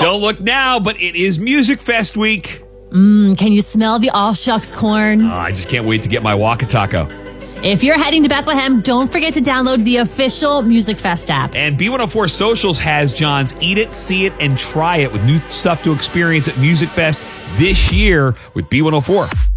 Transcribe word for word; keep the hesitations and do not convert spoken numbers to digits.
Don't look now, but it is Music Fest week. Mm, can you smell the all shucks corn? Oh, I just can't wait to get my Waka Taco. If you're heading to Bethlehem, don't forget to download the official Music Fest app. And B one oh four Socials has John's Eat It, See It, and Try It with new stuff to experience at Music Fest this year with B one oh four.